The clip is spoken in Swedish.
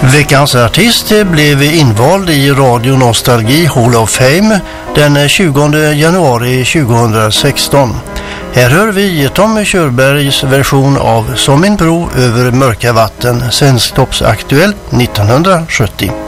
Veckans artist blev invald i Radio Nostalgi Hall of Fame den 20 januari 2016. Här hör vi Tommy Körbergs version av Som en bro över mörka vatten, Svensktoppsaktuellt 1970.